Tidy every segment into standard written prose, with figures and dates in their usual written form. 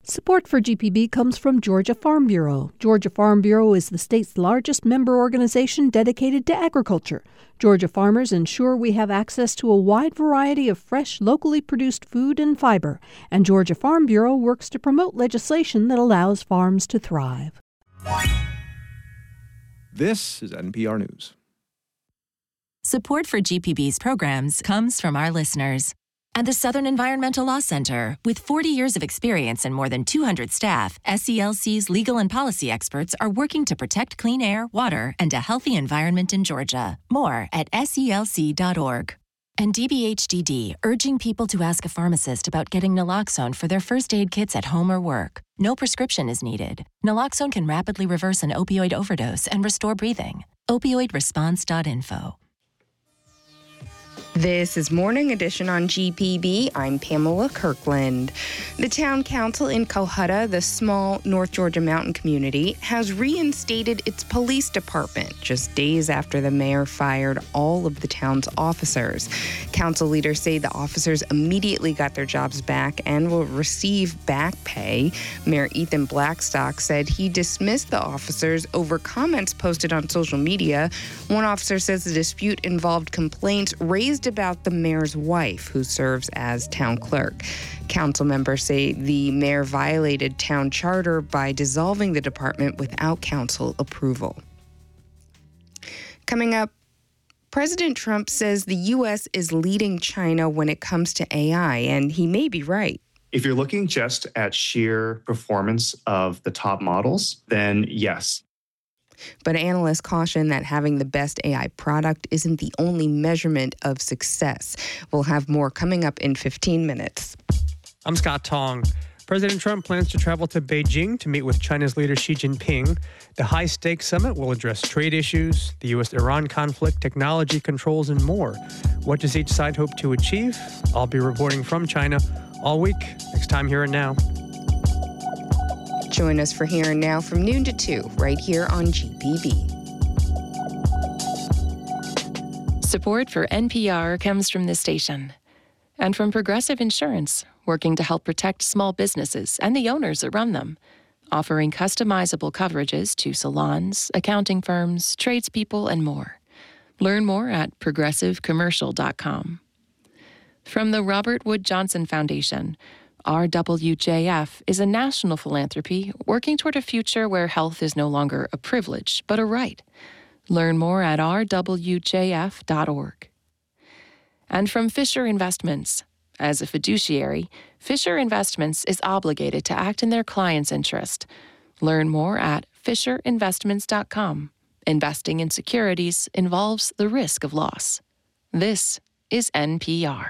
Support for GPB comes from Georgia Farm Bureau. Georgia Farm Bureau is the state's largest member organization dedicated to agriculture. Georgia farmers ensure we have access to a wide variety of fresh, locally produced food and fiber. And Georgia Farm Bureau works to promote legislation that allows farms to thrive. This is NPR News. Support for GPB's programs comes from our listeners. And the Southern Environmental Law Center. With 40 years of experience and more than 200 staff, SELC's legal and policy experts are working to protect clean air, water, and a healthy environment in Georgia. More at SELC.org. And DBHDD, urging people to ask a pharmacist about getting naloxone for their first aid kits at home or work. No prescription is needed. Naloxone can rapidly reverse an opioid overdose and restore breathing. Opioidresponse.info. This is Morning Edition on GPB. I'm Pamela Kirkland. The town council in Cohutta, the small North Georgia mountain community, has reinstated its police department just days after the mayor fired all of the town's officers. Council leaders say the officers immediately got their jobs back and will receive back pay. Mayor Ethan Blackstock said he dismissed the officers over comments posted on social media. One officer says the dispute involved complaints raised about the mayor's wife, who serves as town clerk. Council members say the mayor violated town charter by dissolving the department without council approval. Coming up, President Trump says the U.S. is leading China when it comes to AI, and he may be right. If you're looking just at sheer performance of the top models, then yes. But analysts caution that having the best AI product isn't the only measurement of success. We'll have more coming up in 15 minutes. I'm Scott Tong. President Trump plans to travel to Beijing to meet with China's leader Xi Jinping. The high-stakes summit will address trade issues, the U.S.-Iran conflict, technology controls, and more. What does each side hope to achieve? I'll be reporting from China all week, next time Here and Now. Join us for Here and Now from noon to 2, right here on GPB. Support for NPR comes from this station and from Progressive Insurance, working to help protect small businesses and the owners that run them, offering customizable coverages to salons, accounting firms, tradespeople, and more. Learn more at progressivecommercial.com. From the Robert Wood Johnson Foundation, RWJF is a national philanthropy working toward a future where health is no longer a privilege, but a right. Learn more at rwjf.org. And from Fisher Investments. As a fiduciary, Fisher Investments is obligated to act in their client's interest. Learn more at fisherinvestments.com. Investing in securities involves the risk of loss. This is NPR.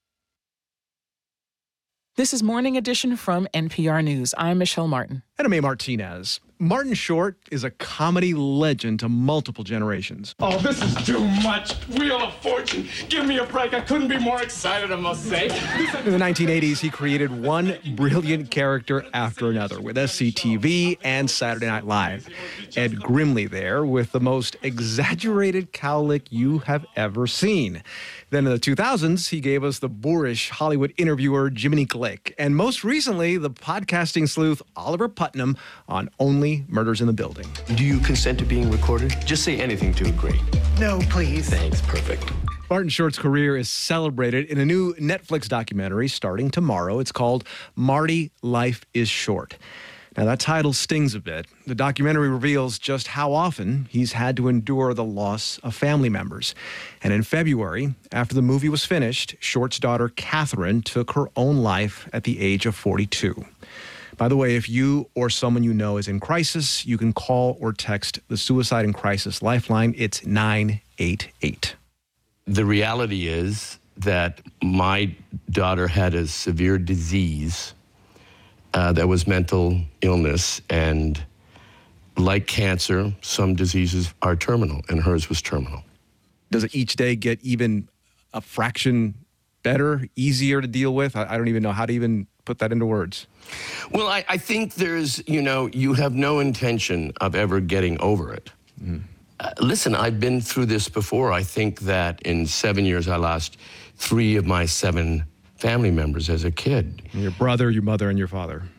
This is Morning Edition from NPR News. I'm Michelle Martin. And I'm A. Martinez. Martin Short is a comedy legend to multiple generations. Oh, this is too much. Wheel of Fortune. Give me a break. I couldn't be more excited, I must say. In the 1980s, he created one brilliant character after another with SCTV and Saturday Night Live. Ed Grimley there with the most exaggerated cowlick you have ever seen. Then in the 2000s, he gave us the boorish Hollywood interviewer Jiminy Glick. And most recently, the podcasting sleuth Oliver Putnam on Only Murders in the Building. Do you consent to being recorded? Just say anything to agree. No, please. Thanks, perfect. Martin Short's career is celebrated in a new Netflix documentary starting tomorrow. It's called Marty, Life is Short. Now, that title stings a bit. The documentary reveals just how often he's had to endure the loss of family members. And in February, after the movie was finished, Short's daughter, Catherine, took her own life at the age of 42. By the way, if you or someone you know is in crisis, you can call or text the Suicide and Crisis Lifeline. It's 988. The reality is that my daughter had a severe disease that was mental illness, and like cancer, some diseases are terminal, and hers was terminal. Does it each day get even a fraction better, easier to deal with? I don't even know how to even put that into words. Well, I think there's, you have no intention of ever getting over it. Listen, I've been through this before. I think that in 7 years, I lost 3 of my 7 family members as a kid. Your brother, your mother, and your father.